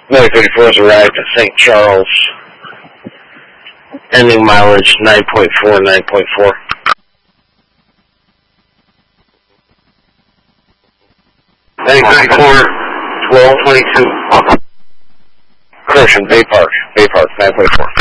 Millie 54 has arrived at St. Charles. Ending mileage 9.4, 9.4. Millie 54, 1222. Correction, Bay Park, 9.4.